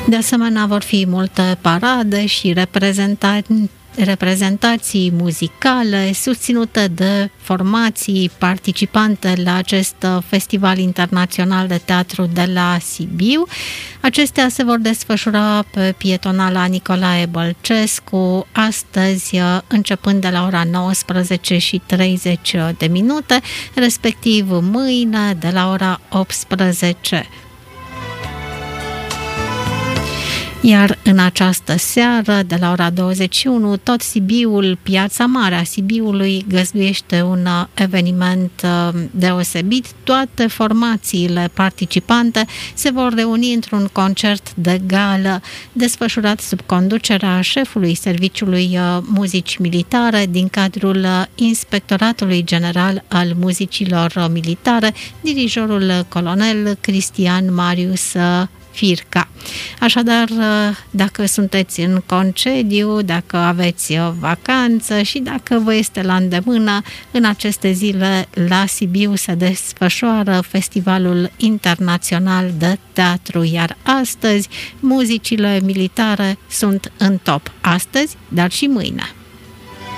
De asemenea, vor fi multe parade și reprezentații muzicale susținute de formații participante la acest Festival Internațional de Teatru de la Sibiu. Acestea se vor desfășura pe pietonala Nicolae Bălcescu astăzi, începând de la ora 19:30, respectiv mâine de la ora 18. Iar în această seară, de la ora 21, tot Sibiul, Piața Mare a Sibiului, găzduiește un eveniment deosebit. Toate formațiile participante se vor reuni într-un concert de gală desfășurat sub conducerea șefului Serviciului Muzici Militare din cadrul Inspectoratului General al Muzicilor Militare, dirijorul colonel Cristian Marius Firca. Așadar, dacă sunteți în concediu, dacă aveți vacanță și dacă vă este la îndemână, în aceste zile la Sibiu se desfășoară Festivalul Internațional de Teatru, iar astăzi muzicile militare sunt în top. Astăzi, dar și mâine.